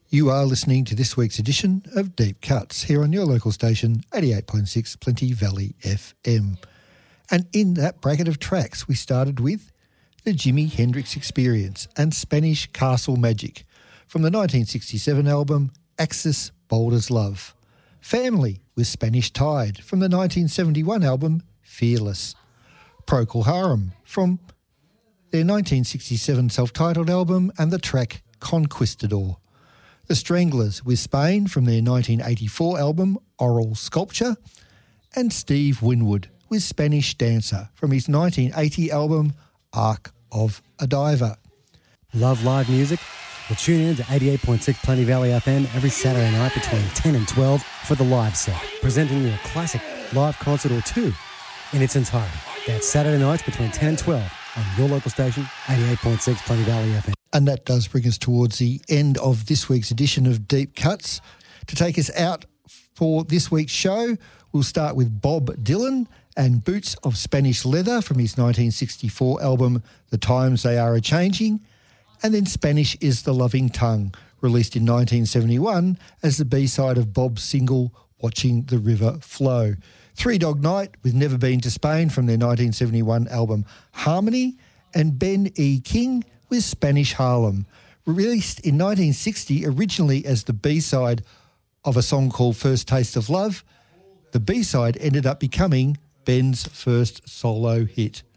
You are listening to this week's edition of Deep Cuts here on your local station, 88.6 Plenty Valley FM. And in that bracket of tracks, we started with the Jimi Hendrix Experience and Spanish Castle Magic from the 1967 album Axis Bold as Love. Family with Spanish Tide from the 1971 album Fearless. Procol Harum from their 1967 self-titled album and the track Conquistador. The Stranglers with Spain from their 1984 album Oral Sculpture, and Steve Winwood with Spanish Dancer from his 1980 album Arc of a Diver. Love live music? Well, tune in to 88.6 Plenty Valley FM every Saturday night between 10 and 12 for the live set, presenting you a classic live concert or two in its entirety. That's Saturday nights between 10 and 12 on your local station, 88.6 Plenty Valley FM. And that does bring us towards the end of this week's edition of Deep Cuts. To take us out for this week's show, we'll start with Bob Dylan and Boots of Spanish Leather from his 1964 album The Times They Are A-Changing, and then Spanish is the Loving Tongue, released in 1971 as the B-side of Bob's single Watching the River Flow. Three Dog Night with Never Been to Spain from their 1971 album Harmony, and Ben E. King with Spanish Harlem, released in 1960 originally as the B-side of a song called First Taste of Love. The B-side ended up becoming Ben's first solo hit.